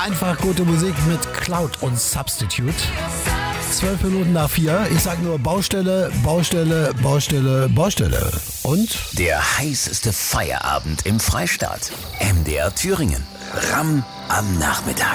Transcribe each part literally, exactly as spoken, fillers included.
Einfach gute Musik mit Cloud und Substitute. Zwölf Minuten nach vier. Ich sag nur Baustelle, Baustelle, Baustelle, Baustelle. Und? Der heißeste Feierabend im Freistaat. M D R Thüringen. Ramm am Nachmittag.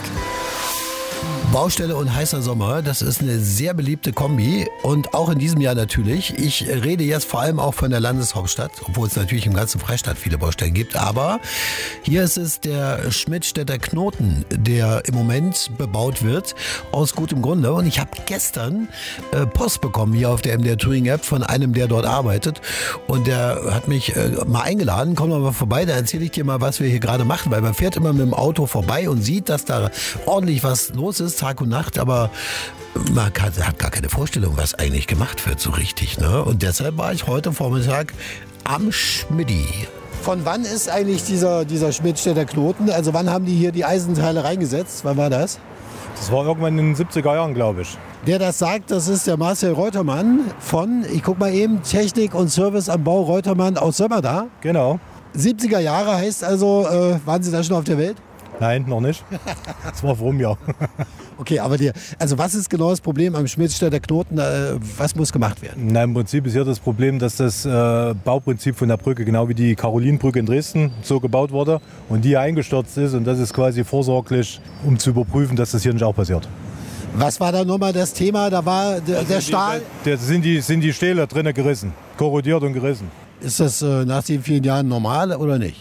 Baustelle und heißer Sommer, das ist eine sehr beliebte Kombi und auch in diesem Jahr natürlich. Ich rede jetzt vor allem auch von der Landeshauptstadt, obwohl es natürlich im ganzen Freistaat viele Baustellen gibt. Aber hier ist es der Schmidtstädter Knoten, der im Moment bebaut wird, aus gutem Grunde. Und ich habe gestern äh, Post bekommen hier auf der M D R Thüringen App von einem, der dort arbeitet. Und der hat mich äh, mal eingeladen, komm doch mal vorbei, da erzähle ich dir mal, was wir hier gerade machen. Weil man fährt immer mit dem Auto vorbei und sieht, dass da ordentlich was los ist, Tag und Nacht, aber man kann, hat gar keine Vorstellung, was eigentlich gemacht wird so richtig. Ne? Und deshalb war ich heute Vormittag am Schmidti. Von wann ist eigentlich dieser, dieser Schmidtstädter Knoten? Also wann haben die hier die Eisenteile reingesetzt? Wann war das? Das war irgendwann in den siebziger Jahren, glaube ich. Der das sagt, das ist der Marcel Reutermann von, ich guck mal eben, Technik und Service am Bau Reutermann aus Sömmerda. Genau. siebziger Jahre heißt also, äh, waren Sie da schon auf der Welt? Nein, noch nicht. Das war vor einem Jahr. Okay, aber die, also was ist genau das Problem am Schmidtstädter Knoten? Äh, was muss gemacht werden? Na, im Prinzip ist hier das Problem, dass das äh, Bauprinzip von der Brücke, genau wie die Karolinenbrücke in Dresden, so gebaut wurde und die hier eingestürzt ist. Und das ist quasi vorsorglich, um zu überprüfen, dass das hier nicht auch passiert. Was war da nochmal das Thema? Da war der, der Stahl. Da sind die, sind die Stähle drinnen gerissen, korrodiert und gerissen. Ist das äh, nach den vielen Jahren normal oder nicht?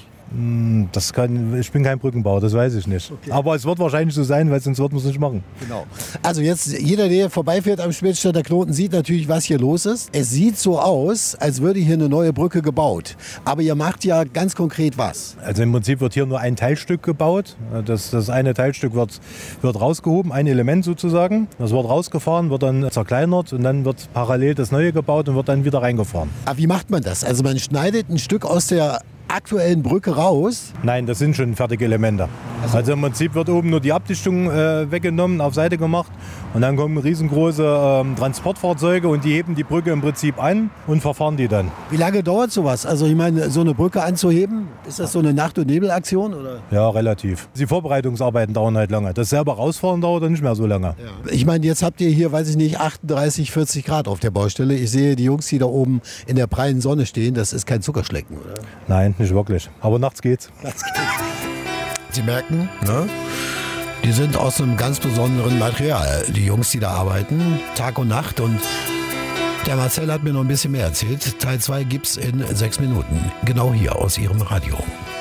Das kann, ich bin kein Brückenbauer, das weiß ich nicht. Okay. Aber es wird wahrscheinlich so sein, weil sonst wird man es nicht machen. Genau. Also jetzt, jeder, der vorbeifährt am Schmidtstädter Knoten, sieht natürlich, was hier los ist. Es sieht so aus, als würde hier eine neue Brücke gebaut. Aber ihr macht ja ganz konkret was. Also im Prinzip wird hier nur ein Teilstück gebaut. Das, das eine Teilstück wird, wird rausgehoben, ein Element sozusagen. Das wird rausgefahren, wird dann zerkleinert und dann wird parallel das neue gebaut und wird dann wieder reingefahren. Aber wie macht man das? Also man schneidet ein Stück aus der aktuellen Brücke raus? Nein, das sind schon fertige Elemente. Also, also im Prinzip wird oben nur die Abdichtung äh, weggenommen, auf Seite gemacht und dann kommen riesengroße ähm, Transportfahrzeuge und die heben die Brücke im Prinzip an und verfahren die dann. Wie lange dauert sowas? Also ich meine, so eine Brücke anzuheben, ist das so eine Nacht- und Nebelaktion? Oder? Ja, relativ. Die Vorbereitungsarbeiten dauern halt lange. Das selber rausfahren dauert dann nicht mehr so lange. Ja. Ich meine, jetzt habt ihr hier, weiß ich nicht, achtunddreißig, vierzig Grad auf der Baustelle. Ich sehe die Jungs, die da oben in der prallen Sonne stehen, das ist kein Zuckerschlecken, oder? Nein, nicht wirklich. Aber nachts geht's. Nachts geht's. Sie merken, ne? Die sind aus einem ganz besonderen Material. Die Jungs, die da arbeiten, Tag und Nacht. Und der Marcel hat mir noch ein bisschen mehr erzählt. Teil zwei gibt's in sechs Minuten. Genau hier aus Ihrem Radio.